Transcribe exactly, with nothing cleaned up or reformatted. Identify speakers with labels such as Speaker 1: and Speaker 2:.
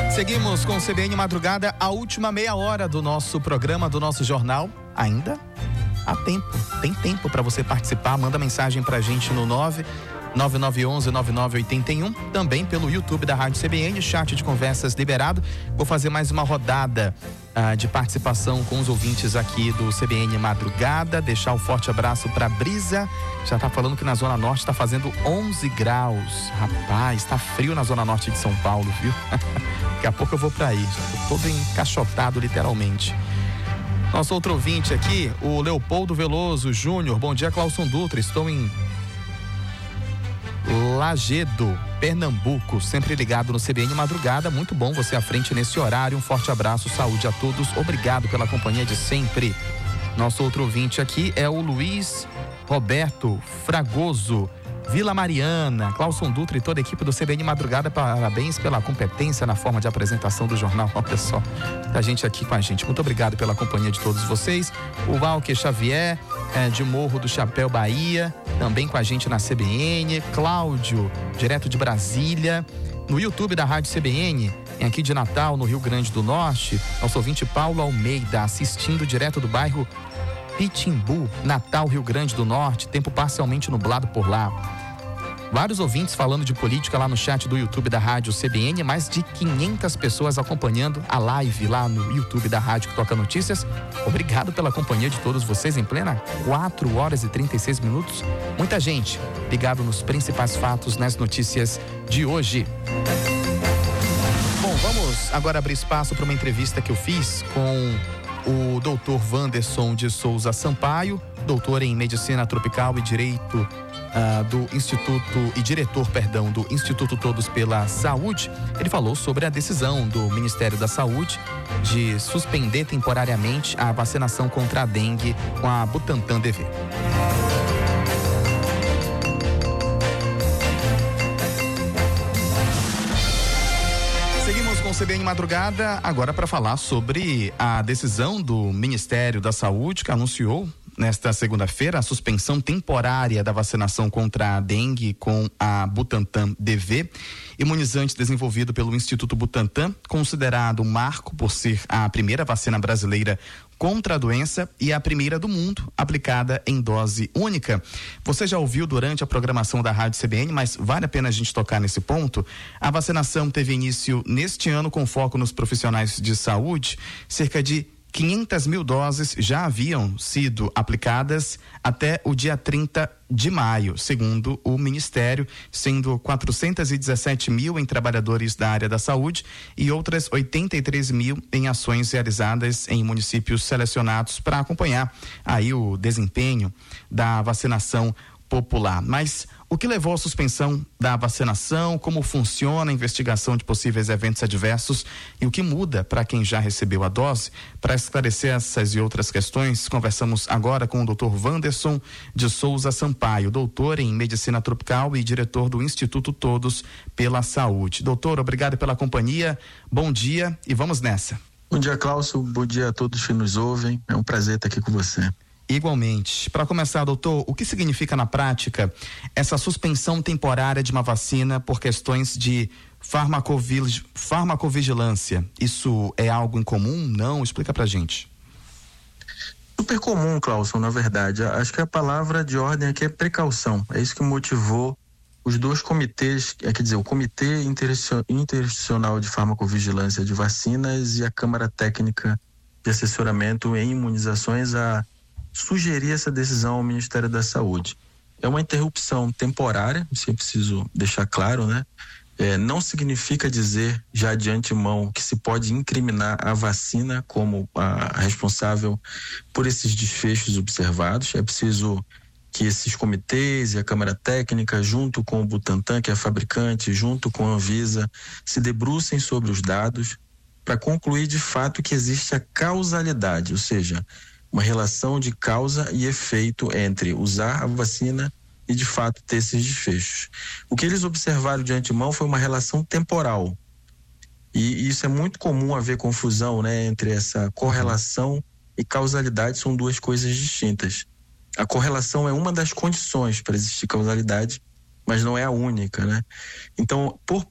Speaker 1: Seguimos com o C B N Madrugada, a última meia hora do nosso programa, do nosso jornal. Ainda há tempo, tem tempo para você participar. Manda mensagem pra gente no nove nove nove um um nove nove oito um, também pelo YouTube da Rádio C B N, chat de conversas liberado. Vou fazer mais uma rodada uh, de participação com os ouvintes aqui do C B N Madrugada. Deixar um forte abraço pra Brisa, já tá falando que na Zona Norte tá fazendo onze graus. Rapaz, tá frio na Zona Norte de São Paulo, viu? Daqui a pouco eu vou pra aí, já tô todo encaixotado literalmente. Nosso outro ouvinte aqui, o Leopoldo Veloso Júnior. Bom dia, Clauson Dutra, estou em Lagedo, Pernambuco, sempre ligado no C B N Madrugada. Muito bom você à frente nesse horário. Um forte abraço, saúde a todos. Obrigado pela companhia de sempre. Nosso outro ouvinte aqui é o Luiz Roberto Fragoso, Vila Mariana. Clauson Dutra e toda a equipe do C B N Madrugada, parabéns pela competência na forma de apresentação do jornal. Olha só, muita gente aqui com a gente. Muito obrigado pela companhia de todos vocês. O Valque Xavier, é, de Morro do Chapéu, Bahia, também com a gente na C B N. Cláudio, direto de Brasília. No YouTube da Rádio C B N, aqui de Natal, no Rio Grande do Norte, nosso ouvinte Paulo Almeida, assistindo direto do bairro Pitimbu, Natal, Rio Grande do Norte, tempo parcialmente nublado por lá. Vários ouvintes falando de política lá no chat do YouTube da Rádio C B N, mais de quinhentas pessoas acompanhando a live lá no YouTube da Rádio que toca notícias. Obrigado pela companhia de todos vocês em plena quatro horas e trinta e seis minutos. Muita gente ligado nos principais fatos nas notícias de hoje. Bom, vamos agora abrir espaço para uma entrevista que eu fiz com o doutor Wanderson de Souza Sampaio, doutor em Medicina Tropical e Direito uh, do Instituto, e diretor, perdão, do Instituto Todos pela Saúde. Ele falou sobre a decisão do Ministério da Saúde de suspender temporariamente a vacinação contra a dengue com a Butantan D V. Seguimos com o C B N Madrugada, agora para falar sobre a decisão do Ministério da Saúde, que anunciou nesta segunda-feira a suspensão temporária da vacinação contra a dengue com a Butantan D V, imunizante desenvolvido pelo Instituto Butantan, considerado um marco por ser a primeira vacina brasileira contra a doença e a primeira do mundo aplicada em dose única. Você já ouviu durante a programação da Rádio C B N, mas vale a pena a gente tocar nesse ponto. A vacinação teve início neste ano com foco nos profissionais de saúde. Cerca de quinhentas mil doses já haviam sido aplicadas até o dia trinta de maio, segundo o Ministério, sendo quatrocentos e dezessete mil em trabalhadores da área da saúde e outras oitenta e três mil em ações realizadas em municípios selecionados para acompanhar aí o desempenho da vacinação popular. Mas o que levou à suspensão da vacinação, como funciona a investigação de possíveis eventos adversos e o que muda para quem já recebeu a dose? Para esclarecer essas e outras questões, conversamos agora com o doutor Wanderson de Souza Sampaio, doutor em Medicina Tropical e diretor do Instituto Todos pela Saúde. Doutor, obrigado pela companhia, bom dia e vamos nessa.
Speaker 2: Bom dia, Clauson, bom dia a todos que nos ouvem, é um prazer estar aqui com você.
Speaker 1: Igualmente. Para começar, doutor, o que significa na prática essa suspensão temporária de uma vacina por questões de farmacovig... farmacovigilância? Isso é algo incomum? Não? Explica pra gente.
Speaker 2: Super comum, Clauson, na verdade. Acho que a palavra de ordem aqui é precaução. É isso que motivou os dois comitês, é, quer dizer, o Comitê Interinstitucional de Farmacovigilância de Vacinas e a Câmara Técnica de Assessoramento em Imunizações a sugerir essa decisão ao Ministério da Saúde. É uma interrupção temporária, isso é preciso deixar claro, né? É, não significa dizer já de antemão que se pode incriminar a vacina como a responsável por esses desfechos observados. É preciso que esses comitês e a Câmara Técnica, junto com o Butantan, que é a fabricante, junto com a Anvisa, se debrucem sobre os dados para concluir de fato que existe a causalidade, ou seja, uma relação de causa e efeito entre usar a vacina e de fato ter esses desfechos. O que eles observaram de antemão foi uma relação temporal. E isso é muito comum haver confusão, né, entre essa correlação e causalidade, são duas coisas distintas. A correlação é uma das condições para existir causalidade, mas não é a única, né? Então, por